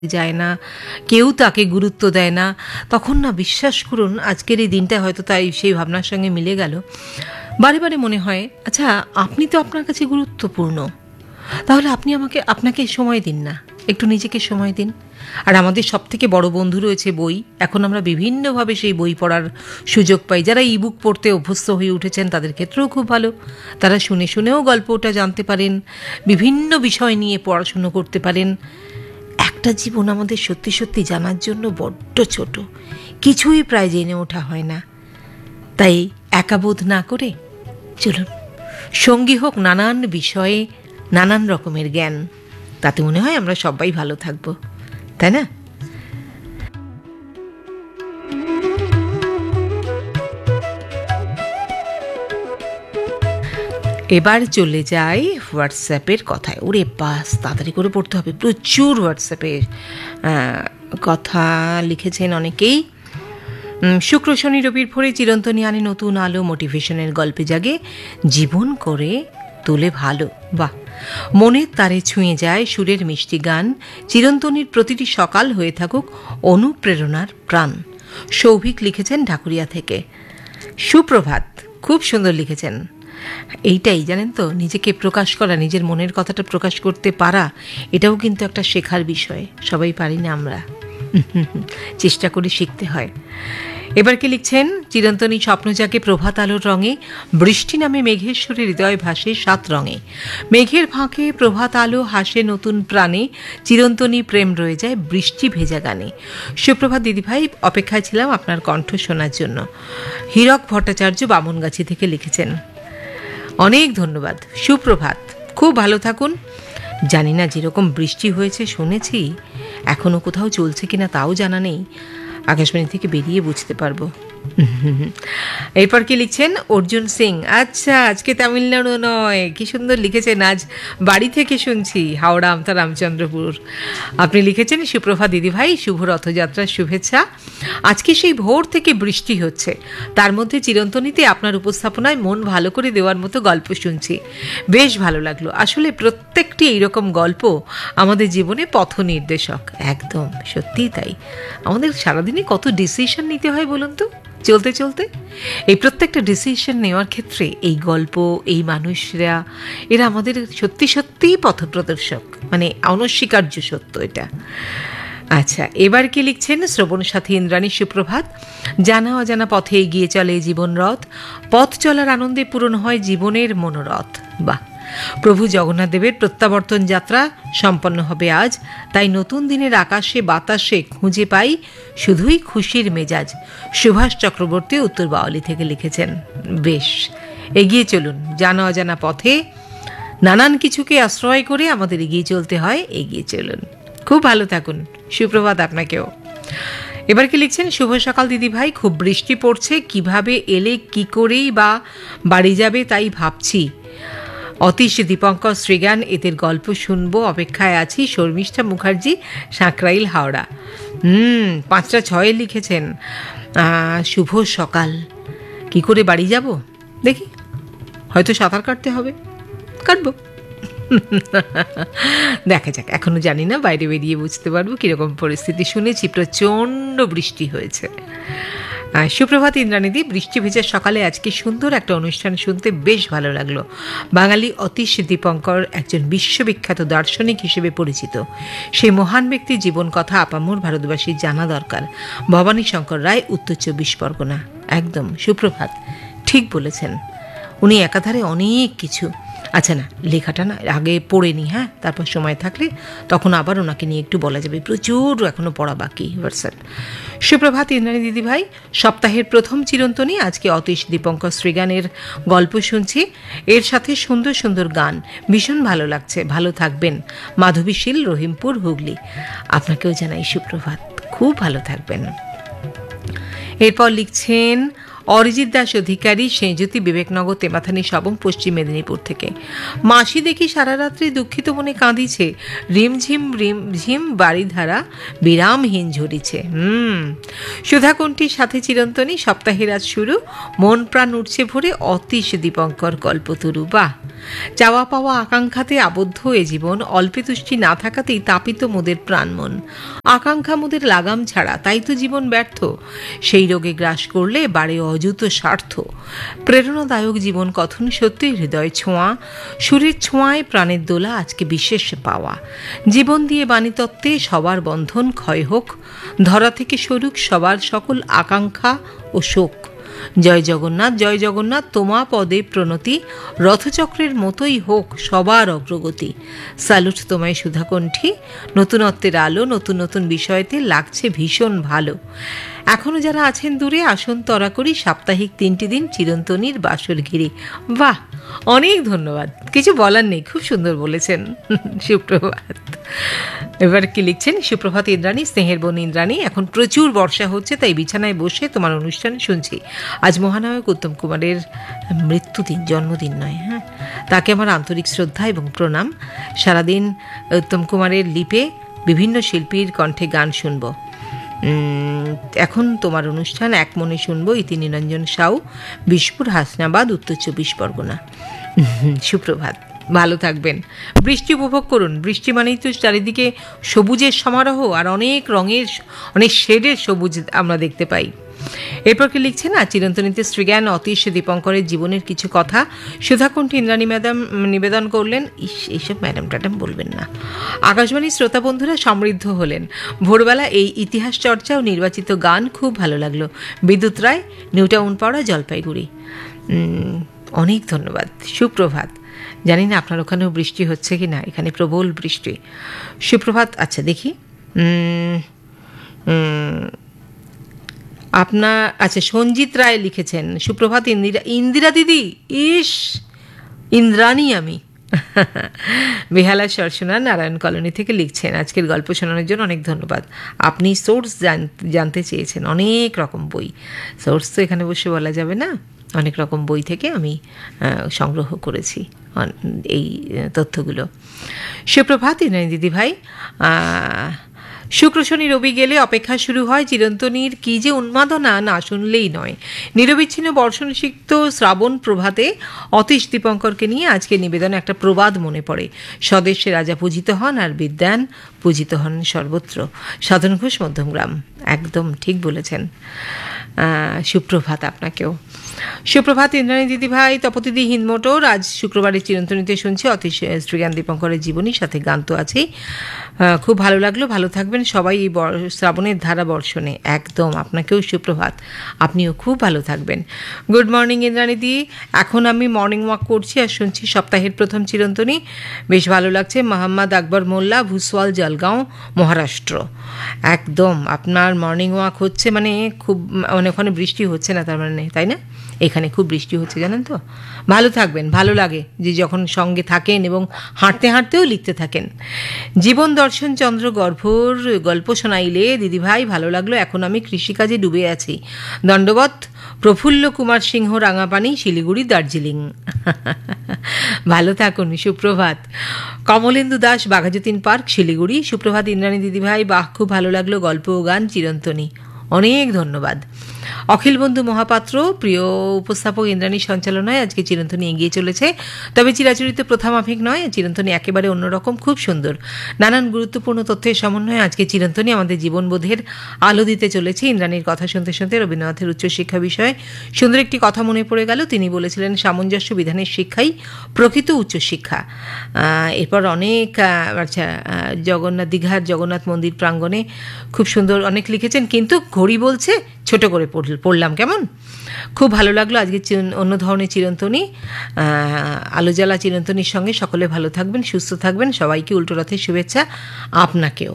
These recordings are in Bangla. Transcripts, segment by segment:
যায় না, কেউ তাকে গুরুত্ব দেয় না, তখন না বিশ্বাস করুন আজকের এই দিনটা হয়তো তাই সেই ভাবনার সঙ্গে মিলে গেল। বারে বারে মনে হয়, আচ্ছা আপনি তো আপনার কাছে গুরুত্বপূর্ণ, তাহলে আপনি আপনাকে সময় দিন না, একটু নিজেকে সময় দিন। আর আমাদের সব থেকে বড় বন্ধু রয়েছে বই। এখন আমরা বিভিন্নভাবে সেই বই পড়ার সুযোগ পাই। যারা ইবুক পড়তে অভ্যস্ত হয়ে উঠেছেন তাদের ক্ষেত্রেও খুব ভালো, তারা শুনে শুনেও গল্পটা জানতে পারেন, বিভিন্ন বিষয় নিয়ে পড়াশুনো করতে পারেন। একটা জীবন আমাদের সত্যি সত্যি জানার জন্য বড্ড ছোট, কিছুই প্রায় জেনে ওঠা হয় না। তাই একাবোধ না করে চলুন, সঙ্গী হোক নানান বিষয়ে নানান রকমের জ্ঞান, তাতে মনে হয় আমরা সবাই ভালো থাকবো, তাই না? এবার চলে যাই হোয়াটসঅ্যাপের কথায়। ওরে বাস, তাড়াতাড়ি করে পড়তে হবে, প্রচুর হোয়াটসঅ্যাপের কথা লিখেছেন অনেকেই। শুক্র শনি রবির ভোরে চিরন্তনী আনে নতুন আলো, মোটিভেশনের গল্পে জাগে, জীবন করে তোলে ভালো। বাহ, মনের তারে ছুঁয়ে যায় সুরের মিষ্টি গান, চিরন্তনীর প্রতিটি সকাল হয়ে থাকুক অনুপ্রেরণার প্রাণ। সৌভিক লিখেছেন ঢাকুরিয়া থেকে। সুপ্রভাত, খুব সুন্দর লিখেছেন। এইটাই জানেন তো, নিজেকে প্রকাশ করা, নিজের মনের কথাটা প্রকাশ করতে পারা, এটাও কিন্তু একটা শেখার বিষয়। সবাই পারি না আমরা, চেষ্টা করে শিখতে হয়। এবার কি লিখছেন? চিরন্তনী স্বপ্ন জাগে প্রভাত আলোর রঙে, বৃষ্টি নামে মেঘের সুরে হৃদয় ভাসে সাত রঙে, মেঘের ফাঁকে প্রভাত আলো হাসে নতুন প্রাণে, চিরন্তনী প্রেম রয়ে যায় বৃষ্টি ভেজা গানে। সুপ্রভাত দিদিভাই, অপেক্ষায় ছিলাম আপনার কণ্ঠ শোনার জন্য। হীরক ভট্টাচার্য বামনগাছি থেকে লিখেছেন। অনেক ধন্যবাদ, সুপ্রভাত, খুব ভালো থাকুন। জানি না, যেরকম বৃষ্টি হয়েছে শুনেছি, এখনও কোথাও চলছে কিনা তাও জানা নেই, আকাশবাণী থেকে বেরিয়ে বুঝতে পারবো। এরপর কি লিখছেন? অর্জুন সিং, আচ্ছা আজকে তামিলনাড়ু নয়, কি সুন্দর লিখেছেন, আজ বাড়ি থেকে শুনছি, হাওড়া আমতা রামচন্দ্রপুর। আপনি লিখেছেন, সুপ্রভা দিদিভাই, শুভ রথযাত্রার শুভেচ্ছা। আজকে সেই ভোর থেকে বৃষ্টি হচ্ছে, তার মধ্যে চিরন্তনীতে আপনার উপস্থাপনায় মন ভালো করে দেওয়ার মতো গল্প শুনছি, বেশ ভালো লাগলো। আসলে প্রত্যেকটি এইরকম গল্প আমাদের জীবনে পথ নির্দেশক। একদম সত্যিই তাই। আমাদের সারাদিনে কত ডিসিশন নিতে হয় বলুন তো, চলতে চলতে। এই প্রত্যেকটা ডিসিশন নেওয়ার ক্ষেত্রে এই গল্প, এই মানুষরা, এরা আমাদের সত্যি সত্যিই পথপ্রদর্শক, মানে অনস্বীকার্য সত্য এটা। আচ্ছা, এবার কি লিখছেন? শ্রবণ সাথী ইন্দ্রাণী, সুপ্রভাত। জানা অজানা পথে এগিয়ে চলে জীবন রথ, পথ চলার আনন্দে পূরণ হয় জীবনের মনোরথ। বাহ, প্রভু জগন্নাথ দেবের প্রত্যাবর্তন যাত্রা সম্পন্ন হবে আজ, তাই নতুন দিনের আকাশে বাতাসে খুঁজে পাই শুধুই খুশির মেজাজ। সুভাষ চক্রবর্তী উত্তর বাওয়ালি থেকে লিখেছেন। বেশ, এগিয়ে চলুন, জানা অজানা পথে নানান কিছুকে আশ্রয় করে আমাদের এগিয়ে চলতে হয়, এগিয়ে চলুন। খুব ভালো থাকুন, সুপ্রভাত আপনাকেও। এবার কি লিখছেন? শুভ সকাল দিদি ভাই, খুব বৃষ্টি পড়ছে, কিভাবে এলে কি করেই বা বাড়ি যাবে তাই ভাবছি। অতীশ, দীপঙ্কর, শ্রীজ্ঞান, এদের গল্প শুনবো, অপেক্ষায় আছি। শর্মিষ্ঠা মুখার্জি, সাঁকরাইল, হাওড়া। 5টা 6 লিখেছেন। শুভ সকাল, কি করে বাড়ি যাব দেখি, হয়তো সাঁতার কাটতে হবে, কাটবো। দেখা যাক, এখনো জানি না, বাইরে বেরিয়ে বুঝতে পারবো কিরকম পরিস্থিতি। শুনেছি প্রচণ্ড বৃষ্টি হয়েছে। সুপ্রভাত ইন্দ্রাণীদি, বৃষ্টি ভেজা সকালে আজকে সুন্দর একটা অনুষ্ঠান শুনতে বেশ ভালো লাগলো। বাঙালি অতীশ দীপঙ্কর একজন বিশ্ববিখ্যাত দার্শনিক হিসেবে পরিচিত। সেই মহান ব্যক্তির জীবন কথা আপামর ভারতবাসীর জানা দরকার। ভবানী শঙ্কর রায়, উত্তর 24 পরগনা। একদম সুপ্রভাত, ঠিক বলেছেন, উনি একাধারে অনেক কিছু। আচ্ছা না, লেখাটা না আগে পড়ে নি, হ্যাঁ, তারপর সময় থাকলে তখন আবার ওনাকে নিয়ে একটু বলা যাবে, প্রচুর এখনও পড়া বাকি। হোয়াটসঅ্যাপ। সুপ্রভাত ইন্দ্রাণী দিদিভাই, সপ্তাহের প্রথম চিরন্তনী, আজকে অতীশ, দীপঙ্কর, শ্রীগানের গল্প শুনছি, এর সাথে সুন্দর সুন্দর গান, ভীষণ ভালো লাগছে। ভালো থাকবেন। মাধবীশীল, রহিমপুর, হুগলি। আপনাকেও জানাই সুপ্রভাত, খুব ভালো থাকবেন। এরপর লিখছেন অরিজিৎ দাস অধিকারী, সেঁজ্যোতি, বিবেকনগর, তেমাথানি সবং, পশ্চিম মেদিনীপুর থেকে। মাসি দেখি সারা রাত্রি দুঃখিত মনে কাঁদিছে, রিমঝিম রিমঝিম বাড়িধারা বিরামহীন ঝরিছে। সুধাকণ্ঠীর সাথে চিরন্তনী, সপ্তাহের আজ শুরু, মন প্রাণ উঠছে ভরে, অতীশ, দীপঙ্কর, কল্পতরু। বাহ, চাওয়া পাওয়া আকাঙ্ক্ষাতে আবদ্ধ এ জীবন, অল্পে তুষ্টি না থাকাতেই তাপিত মোদের প্রাণমন। আকাঙ্ক্ষা মোদের লাগাম ছাড়া, তাই তো জীবন ব্যর্থ। সেই রোগে গ্রাস করলে বাড়ে অযুত স্বার্থ। প্রেরণাদায়ক জীবন কথন সত্যই হৃদয় ছোঁয়া, সুরের ছোঁয়ায় প্রাণের দোলা আজকে বিশেষ পাওয়া। জীবন দিয়ে বাণীতত্ত্বে সবার বন্ধন ক্ষয় হোক, ধরা থেকে সরুক সবার সকল আকাঙ্ক্ষা ও শোক। জয় জগন্নাথ, জয় জগন্নাথ, তোমা পদে প্রণতি, রথচক্রের মতোই হোক সবার অগ্রগতি। স্যালুট তোমায় সুধাকণ্ঠী, নতুনত্বের আলো, নতুন নতুন বিষয়তে লাগছে ভীষণ ভালো। এখনও যারা আছেন দূরে, আসুন তরা করি সাপ্তাহিক 3টি দিন চিরন্তনীর বাসর ঘিরে। বাহ, অনেক ধন্যবাদ, কিছু বলার নেই, খুব সুন্দর বলেছেন। সুপ্রভাত। এবার কি লিখছেন? সুপ্রভাত ইন্দ্রাণী, স্নেহের বোন ইন্দ্রাণী, এখন প্রচুর বর্ষা হচ্ছে, তাই বিছানায় বসে তোমার অনুষ্ঠান শুনছি। আজ মহানায়ক উত্তম কুমারের মৃত্যুদিন, জন্মদিন নয়। হ্যাঁ, তাকে আমার আন্তরিক শ্রদ্ধা এবং প্রণাম। সারাদিন উত্তম কুমারের লিপে বিভিন্ন শিল্পীর কণ্ঠে গান শুনব। এখন তোমার অনুষ্ঠান এক মনে শুনব। ইতি নিরঞ্জন সাউ, বিশপুর, হাসনাবাদ, উত্তর 24 পরগনা। সুপ্রভাত, ভালো থাকবেন। বৃষ্টি উপভোগ করুন। বৃষ্টি মানেই তো চারিদিকে সবুজের সমারোহ, আর অনেক রঙের, অনেক শেডের সবুজ আমরা দেখতে পাই। এরপর কি লিখছে না, চিরন্তনীতে শ্রীজ্ঞান অতীশ দীপঙ্করের জীবনের কিছু কথা সুধাকণ্ঠী ইন্দ্রাণী ম্যাডাম নিবেদন করলেন। এইসব ম্যাডাম ট্যাডাম বলবেন না। আকাশবাণীর শ্রোতা বন্ধুরা সমৃদ্ধ হলেন। ভোরবেলা এই ইতিহাস চর্চা ও নির্বাচিত গান খুব ভালো লাগলো। বিদ্যুৎ রায়, নিউ টাউন পাড়া, জলপাইগুড়ি। অনেক ধন্যবাদ। সুপ্রভাত। জানি না আপনার ওখানেও বৃষ্টি হচ্ছে কি না, এখানে প্রবল বৃষ্টি। সুপ্রভাত। আচ্ছা দেখি, আপনার, আচ্ছা, সঞ্জিত রায় লিখেছেন, সুপ্রভাত ইন্দিরা দিদি। ইস, ইন্দ্রাণী আমি। বেহালা সরসোনা, নারায়ণ কলোনি থেকে লিখছেন। আজকের গল্প শোনানোর জন্য অনেক ধন্যবাদ। আপনি সোর্স জানতে চেয়েছেন, অনেক রকম বই। সোর্স তো এখানে বসে বলা যাবে না। অনেক রকম বই থেকে আমি সংগ্রহ করেছি এই তথ্যগুলো। সুপ্রভাত ইন্দ্রাণী দিদি ভাই। শুক্র শনি রবি গেলে অপেক্ষা শুরু হয় চিরন্তনীর। কি যে উন্মাদনা, না শুনলেই নয়। নিরবিচ্ছিন্ন বর্ষণসিক্ত শ্রাবণ প্রভাতে অতীশ দীপঙ্করকে নিয়ে আজকে নিবেদনে একটা প্রবাদ মনে পড়ে। স্বদেশে রাজা পূজিত হন, আর বিদ্যান পূজিত হন সর্বত্র। সাধন ঘোষ, মধ্যমগ্রাম। একদম ঠিক বলেছেন। সুপ্রভাত আপনাকেও। সুপ্রভাত ইন্দ্রাণী দিদি ভাই। তপতিদি হিন্দমোটর। আজ শুক্রবারের চিরন্তনীতে শুনছি অতীশ শ্রীজ্ঞান দীপঙ্করের জীবনী, সাথে গান তো আছেই। খুব ভালো লাগলো। ভালো থাকবেন সবাই এই শ্রাবণের ধারা বর্ষণে। একদম, আপনাকেও সুপ্রভাত, আপনিও খুব ভালো থাকবেন। গুড মর্নিং ইন্দ্রাণী দি। এখন আমি মর্নিং ওয়াক করছি আর শুনছি সপ্তাহের প্রথম চিরন্তনী। বেশ ভালো লাগছে। মোহাম্মদ আকবর মোল্লা, ভুসওয়াল, জলগাঁও, মহারাষ্ট্র। একদম, আপনার মর্নিং ওয়াক হচ্ছে মানে খুব, মানে ওখানে বৃষ্টি হচ্ছে না তার মানে, তাই না? এখানে খুব বৃষ্টি হচ্ছে, জানেন তো। ভালো থাকবেন। ভালো লাগে যে যখন সঙ্গে থাকেন এবং হাঁটতে হাঁটতেও লিখতে থাকেন। জীবন দর্শন চন্দ্র গর্ভর গল্প শোনাইলে দিদিভাই, ভালো লাগলো। এখন আমি কৃষিকাজে ডুবে আছি। দণ্ডবত। প্রফুল্ল কুমার সিংহ, রাঙাপানি, শিলিগুড়ি, দার্জিলিং। ভালো থাকুন। সুপ্রভাত। কমলেন্দু দাস, বাঘাযতীন পার্ক, শিলিগুড়ি। সুপ্রভাত ইন্দ্রাণী দিদিভাই। বাহ, খুব ভালো লাগলো গল্প ও গান চিরন্তনী। অনেক ধন্যবাদ। অখিল বন্ধু মহাপাত্র, প্রিয় উপস্থাপক ইন্দ্রাণীর সঞ্চালনায় আজকে চিরন্তনী এগিয়ে চলেছে, তবে চিরাচরিত প্রথামাফিক নয়। চিরন্তনী একেবারে অন্যরকম, খুব সুন্দর। নানান গুরুত্বপূর্ণ তথ্যের সমন্বয়ে আজকে চিরন্তনী আমাদের জীবনবোধের আলো দিতে চলেছে। ইন্দ্রাণীর কথা শুনতে শুনতে রবীন্দ্রনাথের উচ্চশিক্ষা বিষয়ে সুন্দর একটি কথা মনে পড়ে গেল। তিনি বলেছিলেন, সামঞ্জস্য বিধানের শিক্ষাই প্রকৃত উচ্চশিক্ষা। এরপর অনেক, আচ্ছা, জগন্নাথ, দীঘার জগন্নাথ মন্দির প্রাঙ্গণে খুব সুন্দর অনেক লিখেছেন, কিন্তু ঘড়ি বলছে ছোট করে পড়লাম, কেমন? খুব ভালো লাগলো আজকে অন্য ধরনের চিরন্তনী। আলো জ্বালা চিরন্তনীর সঙ্গে সকলে ভালো থাকবেন, সুস্থ থাকবেন। সবাইকে উল্টো রথের শুভেচ্ছা, আপনাকেও।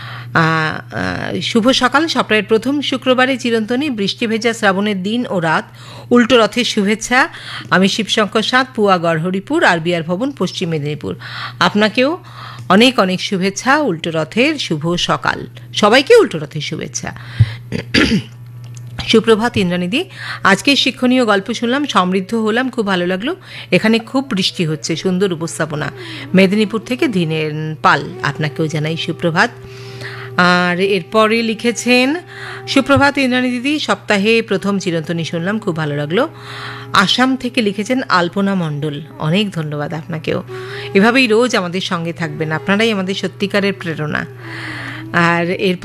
শুভ সকাল। সপ্তাহের প্রথম শুক্রবারে চিরন্তনী, বৃষ্টি ভেজা শ্রাবণের দিন ও রাত, উল্টো রথের শুভেচ্ছা। আমি শিবশঙ্কর সাঁত, পুয়া গড়হরিপুর, আরবিআর ভবন, পশ্চিম মেদিনীপুর। আপনাকেও অনেক অনেক শুভেচ্ছা। উল্টো রথের শুভ সকাল, সবাইকে উল্টো রথের শুভেচ্ছা। সুপ্রভাত ইন্দ্রাণীদি। আজকে শিক্ষণীয় গল্প শুনলাম, সমৃদ্ধ হলাম, খুব ভালো লাগলো। এখানে খুব বৃষ্টি হচ্ছে, সুন্দর উপস্থাপনা। মেদিনীপুর থেকে দিনের পাল, আপনাকেও জানাই সুপ্রভাত। আর এরপরে লিখেছেন, সুপ্রভাত ইন্দ্রাণী দিদি, সপ্তাহে প্রথম চিরন্তনী শুনলাম, খুব ভালো লাগলো। আসাম থেকে লিখেছেন আলপনা মণ্ডল, অনেক ধন্যবাদ আপনাকেও। এভাবেই রোজ আমাদের সঙ্গে থাকবেন, আপনারাই আমাদের সত্যিকারের প্রেরণা। আর এরপর